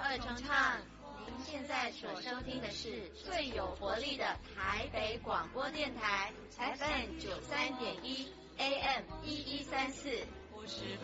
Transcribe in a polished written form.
二重唱。您现在所收听的是最有活力的台北广播电台 FM 93.1 AM 1134。